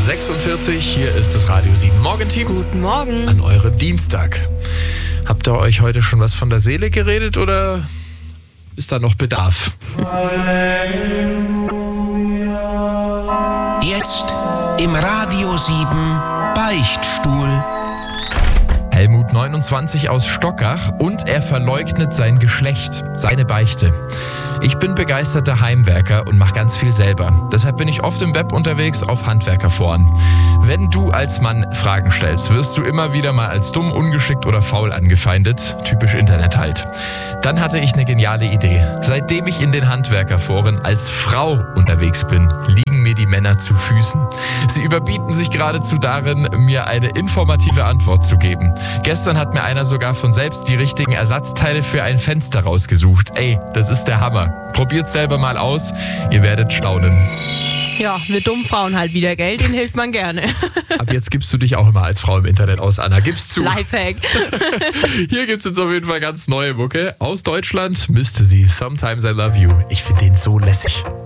6:46, hier ist das Radio 7 Morgenteam. Guten Morgen. An eurem Dienstag. Habt ihr euch heute schon was von der Seele geredet oder ist da noch Bedarf? Jetzt im Radio 7 Beichtstuhl. Helmut, 29, aus Stockach, und er verleugnet sein Geschlecht, seine Beichte. Ich bin begeisterter Heimwerker und mache ganz viel selber. Deshalb bin ich oft im Web unterwegs auf Handwerkerforen. Wenn du als Mann Fragen stellst, wirst du immer wieder mal als dumm, ungeschickt oder faul angefeindet. Typisch Internet halt. Dann hatte ich eine geniale Idee. Seitdem ich in den Handwerkerforen als Frau unterwegs bin, liegen mir die Männer zu Füßen. Sie überbieten sich geradezu darin, mir eine informative Antwort zu geben. Gestern hat mir einer sogar von selbst die richtigen Ersatzteile für ein Fenster rausgesucht. Ey, das ist der Hammer. Probiert's selber mal aus, ihr werdet staunen. Ja, wir dummen Frauen halt wieder, gell? Denen hilft man gerne. Ab jetzt gibst du dich auch immer als Frau im Internet aus, Anna. Gib's zu. Lifehack. Hier gibt's jetzt auf jeden Fall ganz neue Mucke. Aus Deutschland, Misste sie. Sometimes I Love You. Ich finde den so lässig.